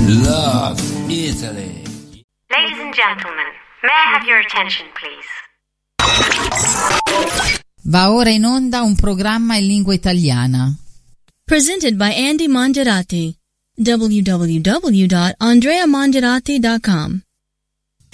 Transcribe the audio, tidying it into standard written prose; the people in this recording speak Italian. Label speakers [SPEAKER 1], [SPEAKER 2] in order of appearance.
[SPEAKER 1] Love Italy.
[SPEAKER 2] Ladies and gentlemen, may I have your attention, please?
[SPEAKER 3] Va ora in onda un programma in lingua italiana.
[SPEAKER 4] Presented by Andy Mongerati. www.andreamongerati.com